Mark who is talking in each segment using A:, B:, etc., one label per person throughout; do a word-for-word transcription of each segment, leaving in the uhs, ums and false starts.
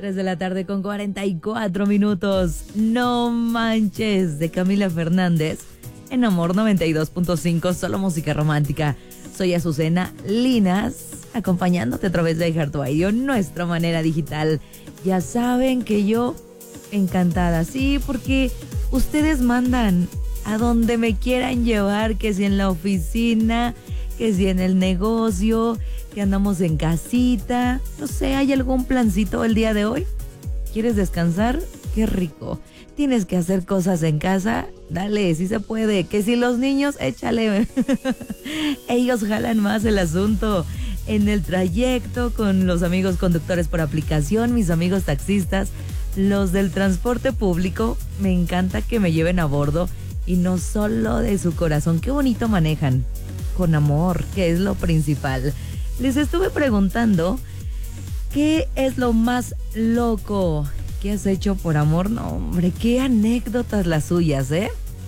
A: tres de la tarde con cuarenta y cuatro minutos. No manches, de Camila Fernández. En Amor noventa y dos punto cinco, solo música romántica. Soy Azucena Linas, acompañándote a través de iHeartRadio, nuestra manera digital. Ya saben que yo, encantada, sí, porque ustedes mandan a donde me quieran llevar, que si en la oficina, que si en el negocio, que andamos en casita, no sé, ¿hay algún plancito el día de hoy? ¿Quieres descansar? Qué rico. ¿Tienes que hacer cosas en casa? Dale, sí se puede. Que si los niños, échale. Ellos jalan más el asunto. En el trayecto, con los amigos conductores por aplicación, mis amigos taxistas, los del transporte público, me encanta que me lleven a bordo y no solo de su corazón. Qué bonito manejan. Con amor, que es lo principal. Les estuve preguntando, ¿qué es lo más loco que has hecho por amor? No, hombre, qué anécdotas las suyas, ¿eh?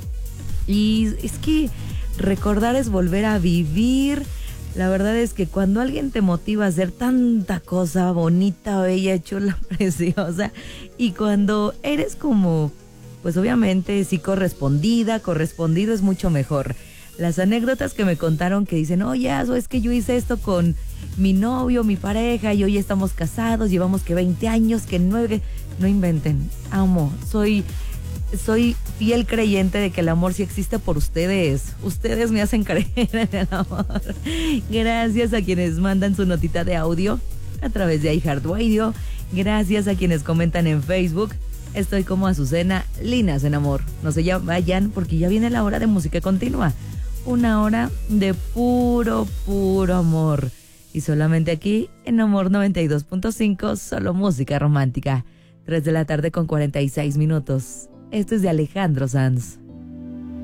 A: Y es que recordar es volver a vivir. La verdad es que cuando alguien te motiva a hacer tanta cosa bonita, bella, chula, preciosa, y cuando eres como, pues obviamente sí correspondida, correspondido es mucho mejor. Las anécdotas que me contaron que dicen, oye, eso es que yo hice esto con mi novio, mi pareja, y hoy estamos casados, llevamos que veinte años, que nueve, no inventen, amo, soy, soy fiel creyente de que el amor sí existe por ustedes, ustedes me hacen creer en el amor. Gracias a quienes mandan su notita de audio a través de iHeartRadio, gracias a quienes comentan en Facebook. Estoy como Azucena Linas en Amor. No se ya vayan porque ya viene la hora de música continua. Una hora de puro, puro amor. Y solamente aquí en Amor noventa y dos punto cinco, solo música romántica. tres de la tarde con cuarenta y seis minutos. Esto es de Alejandro Sanz.